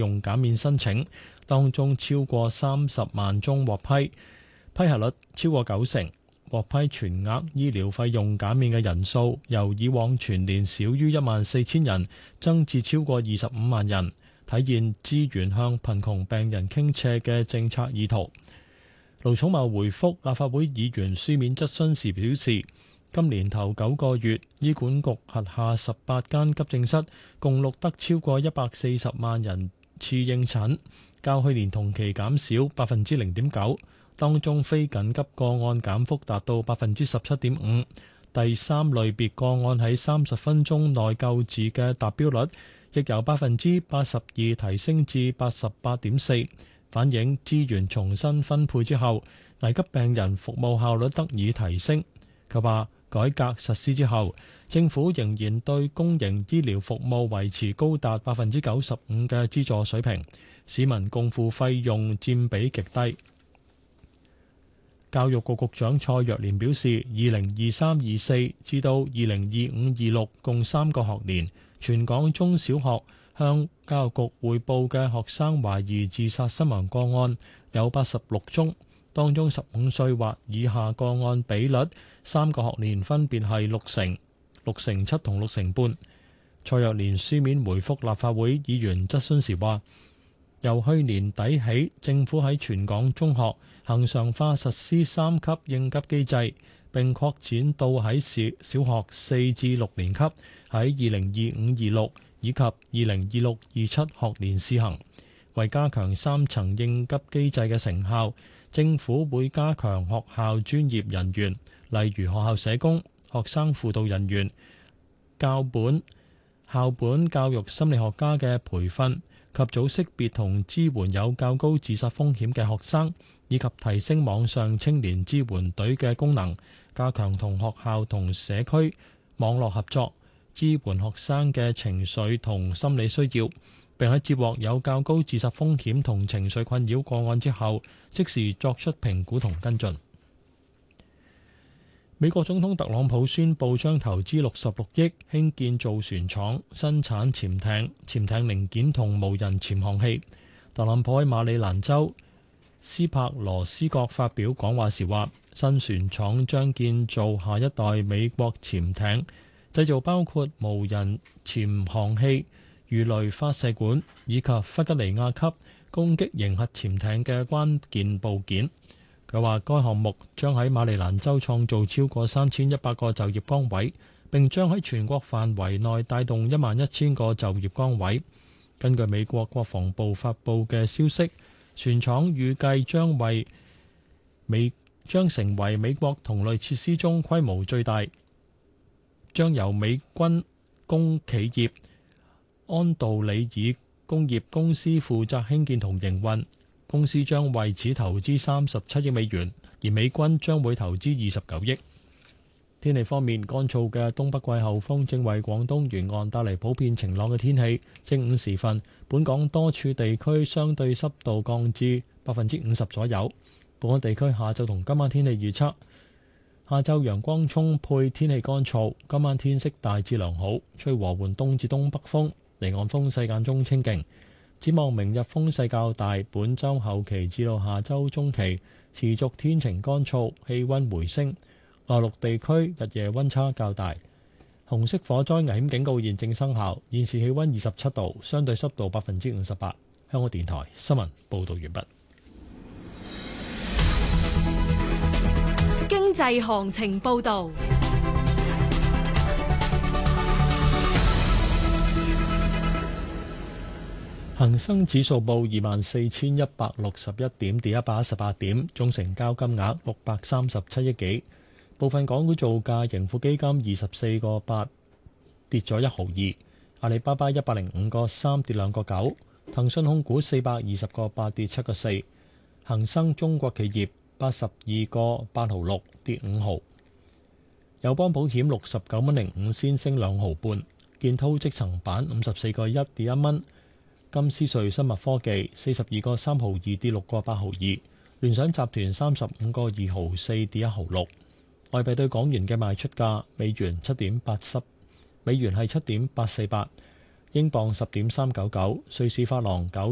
用減免申請，當中超過30萬宗獲批，批核率超過90%。獲批全額醫療費用減免嘅人數由以往全年少於14000人增至超過25萬人，體現資源向貧窮病人傾斜嘅政策意圖。盧寵茂回覆立法會議員書面質詢時表示，今年頭9個月，醫管局轄下18間急症室共錄得超過140萬人次應診，較去年同期減少0.9%。當中非緊急個案減幅達到17.5%，第三類別個案喺30分鐘內救治嘅達標率亦由82%提升至88.4%，反映資源重新分配之後，危急病人服務效率得以提升。佢話改革實施之後，政府仍然對公營醫療服務維持高達95%嘅資助水平，市民共付費用佔比極低。教育局局長蔡若蓮表示，2023-24至到2025-26共3個學年，全港中小學向教育局匯報嘅學生懷疑自殺身亡個案有86宗，當中15歲或以下個案比率3個學年分別係60%、7%同6.5%。蔡若蓮書面回覆立法會議員質詢時話，由去年底起，政府喺全港中學恆常化實施3級應急機制，並擴展到喺小學4至6年級喺2025-26以及2026-27學年試行。為加強3層應急機制嘅成效，政府會加強學校專業人員，例如學校社工、學生輔導人員、校本教育心理學家嘅培訓，及早識別同支援有較高自殺風險嘅學生，以及提升網上青年支援隊嘅功能，加強同學校同社區網絡合作，支援學生嘅情緒同心理需要，並喺接獲有較高自殺風險同情緒困擾個案之後，即時作出評估同跟進。美國總統特朗普宣布將投資66億興建造船廠、生產潛艇、潛艇零件同無人潛航器。特朗普喺馬里蘭州斯帕羅斯角發表講話時話，新船廠將建造下一代美國潛艇，製造包括無人潛航器、魚雷發射管以及弗吉尼亞級攻擊型核潛艇嘅關鍵部件。佢話該項目將喺馬里蘭州創造超過3100個就業崗位，並將喺全國範圍內帶動11000個就業崗位。根據美國國防部發布嘅消息，船廠預計將成為美國同類設施中規模最大，將由美軍工企業安道里爾工業公司負責興建同營運。公司將為此投資37億美元，而美軍將會投資29億。天氣方面，乾燥嘅東北季候風正為廣東沿岸帶嚟普遍晴朗嘅天氣。正午時分，本港多處地區相對濕度降至50%左右。本港地區下晝同今晚天氣預測：下晝陽光充沛，天氣乾燥，今晚天色大致良好，吹和緩東至東北風，離岸風勢間中清勁。展望明日風勢較大，本週後期至到下週中期持續天晴乾燥，氣温回升。內陸地區日夜温差較大。紅色火災危險警告現正生效。現時氣温27度，相對濕度58%。香港電台新聞報導完畢。 經濟行情報導。 恒生指數報24,161點，跌118點，總成交金額637億幾。部分港股造價，盈富基金24個8，跌咗1毫2；阿里巴巴105個3，跌2個9；騰訊控股420個8，跌7個4；恒生中國企業82個8毫6，跌5毫；友邦保險69蚊05仙，升2毫半；建滔積層板54個1，跌1蚊。金斯瑞生物科技42個3毫2，跌6個8毫2；聯想集團35個2毫4，跌1毫6。外幣對港元嘅賣出價：美元7.80，美元係7.848，英鎊10.399，瑞士法郎9。